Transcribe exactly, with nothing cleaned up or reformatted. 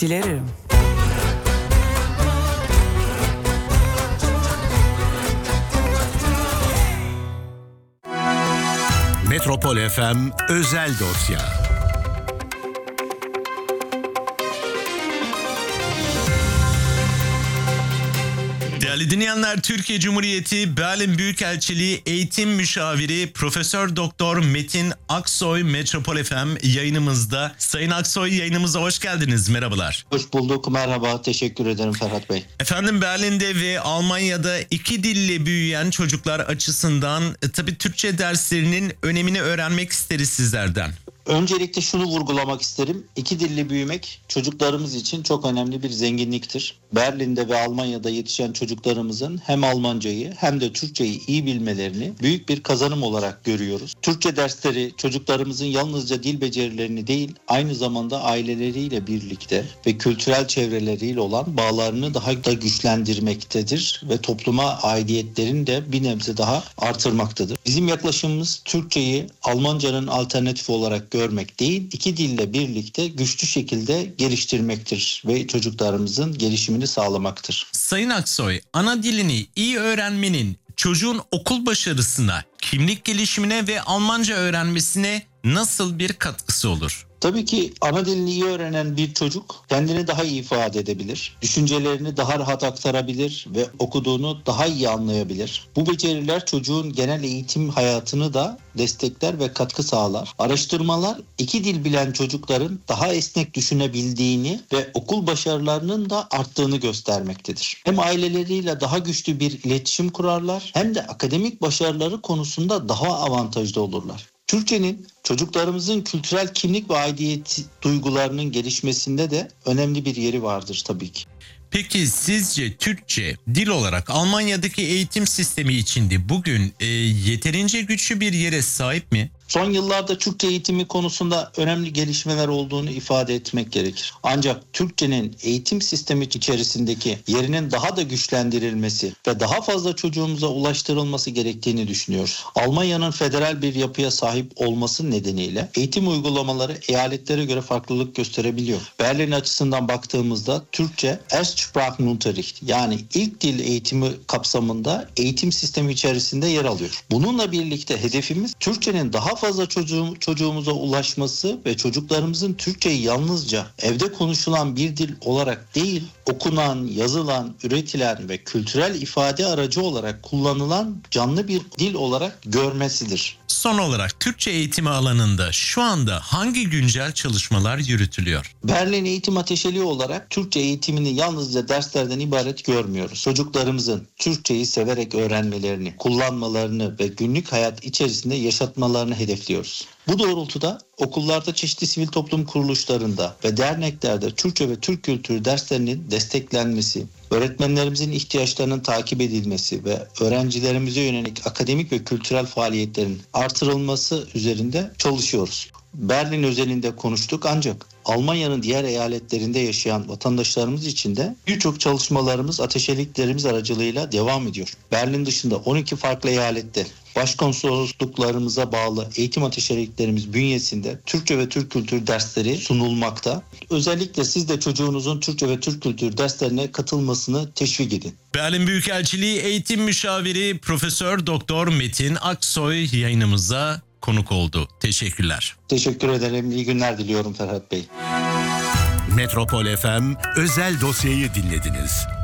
silerim. Metropol F M Özel Dosya. Değerli dinleyenler, Türkiye Cumhuriyeti Berlin Büyükelçiliği Eğitim Müşaviri Profesör Doktor Metin Aksoy Metropol F M yayınımızda. Sayın Aksoy, yayınımıza hoş geldiniz. Merhabalar. Hoş bulduk. Merhaba. Teşekkür ederim Ferhat Bey. Efendim, Berlin'de ve Almanya'da iki dille büyüyen çocuklar açısından e, tabii Türkçe derslerinin önemini öğrenmek isteriz sizlerden. Öncelikle şunu vurgulamak isterim. İki dilli büyümek çocuklarımız için çok önemli bir zenginliktir. Berlin'de ve Almanya'da yetişen çocuklarımızın hem Almancayı hem de Türkçeyi iyi bilmelerini büyük bir kazanım olarak görüyoruz. Türkçe dersleri çocuklarımızın yalnızca dil becerilerini değil, aynı zamanda aileleriyle birlikte ve kültürel çevreleriyle olan bağlarını daha da güçlendirmektedir ve topluma aidiyetlerini de bir nebze daha artırmaktadır. Bizim yaklaşımımız Türkçeyi Almancanın alternatifi olarak görmek değil, iki dille birlikte güçlü şekilde geliştirmektir ve çocuklarımızın gelişimini sağlamaktır. Sayın Aksoy, ana dilini iyi öğrenmenin çocuğun okul başarısına, kimlik gelişimine ve Almanca öğrenmesine nasıl bir katkısı olur? Tabii ki ana dilini iyi öğrenen bir çocuk kendini daha iyi ifade edebilir, düşüncelerini daha rahat aktarabilir ve okuduğunu daha iyi anlayabilir. Bu beceriler çocuğun genel eğitim hayatını da destekler ve katkı sağlar. Araştırmalar iki dil bilen çocukların daha esnek düşünebildiğini ve okul başarılarının da arttığını göstermektedir. Hem aileleriyle daha güçlü bir iletişim kurarlar hem de akademik başarıları konusunda daha avantajlı olurlar. Türkçenin çocuklarımızın kültürel kimlik ve aidiyet duygularının gelişmesinde de önemli bir yeri vardır tabii ki. Peki sizce Türkçe dil olarak Almanya'daki eğitim sistemi içinde bugün e, yeterince güçlü bir yere sahip mi? Son yıllarda Türkçe eğitimi konusunda önemli gelişmeler olduğunu ifade etmek gerekir. Ancak Türkçenin eğitim sistemi içerisindeki yerinin daha da güçlendirilmesi ve daha fazla çocuğumuza ulaştırılması gerektiğini düşünüyoruz. Almanya'nın federal bir yapıya sahip olması nedeniyle eğitim uygulamaları eyaletlere göre farklılık gösterebiliyor. Berlin açısından baktığımızda Türkçe Erstsprachenunterricht yani ilk dil eğitimi kapsamında eğitim sistemi içerisinde yer alıyor. Bununla birlikte hedefimiz Türkçenin daha fazla çocuğum, çocuğumuza ulaşması ve çocuklarımızın Türkçeyi yalnızca evde konuşulan bir dil olarak değil, okunan, yazılan, üretilen ve kültürel ifade aracı olarak kullanılan canlı bir dil olarak görmesidir. Son olarak Türkçe eğitimi alanında şu anda hangi güncel çalışmalar yürütülüyor? Berlin Eğitim Ateşeliği olarak Türkçe eğitimini yalnızca derslerden ibaret görmüyoruz. Çocuklarımızın Türkçeyi severek öğrenmelerini, kullanmalarını ve günlük hayat içerisinde yaşatmalarını hedefliyoruz. Bu doğrultuda okullarda çeşitli sivil toplum kuruluşlarında ve derneklerde Türkçe ve Türk kültürü derslerinin desteklenmesi, öğretmenlerimizin ihtiyaçlarının takip edilmesi ve öğrencilerimize yönelik akademik ve kültürel faaliyetlerin artırılması üzerinde çalışıyoruz. Berlin özelinde konuştuk ancak Almanya'nın diğer eyaletlerinde yaşayan vatandaşlarımız için de birçok çalışmalarımız ateşeliklerimiz aracılığıyla devam ediyor. Berlin dışında on iki farklı eyalette başkonsolosluklarımıza bağlı eğitim ateşeliklerimiz bünyesinde Türkçe ve Türk kültürü dersleri sunulmakta. Özellikle siz de çocuğunuzun Türkçe ve Türk kültürü derslerine katılmasını teşvik edin. Berlin Büyükelçiliği Eğitim Müşaviri Profesör Doktor Metin Aksoy yayınımıza konuk oldu. Teşekkürler. Teşekkür ederim. İyi günler diliyorum Ferhat Bey. Metropol F M Özel Dosyayı dinlediniz.